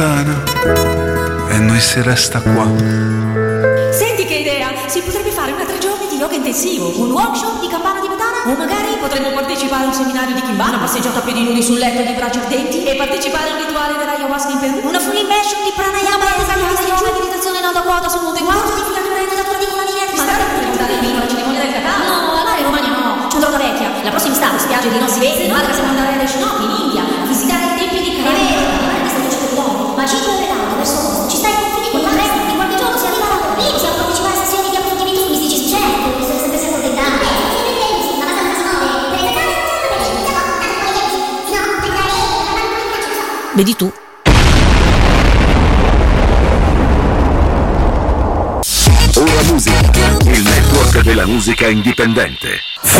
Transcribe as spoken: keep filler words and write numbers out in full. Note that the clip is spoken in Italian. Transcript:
e noi si resta qua. Senti che idea, si potrebbe fare una tre giorni di yoga intensivo, un workshop di campana tibetana, o magari potremmo partecipare a un seminario di Kimbana, una passeggiata a piedi nudi sul letto di braccia ardenti e partecipare al rituale dell'ayahuasca in Perù, una full immersion di pranayama e esagerazione di meditazione in alta quota sul monte Guardo di filatura e nella torre di una linea di magari potremmo andare in alla cerimonia del cacao. No, andare in Romagna no, c'è una droga vecchia, la prossima estate spiagge di non si vede, ma possiamo andare alle Shinok in India, a visitare i templi di Karachi. È vero, guarda questa luce dell'uomo, ma cinque ore l'auto verso ovest, ci stai confini con la resta di qualche giorno si arriva a lì, possiamo partecipare a sessioni di approfondimento mistici su certo, bisogna sempre sempre contentare. Vedi tu? Ora Musica, il network della musica indipendente.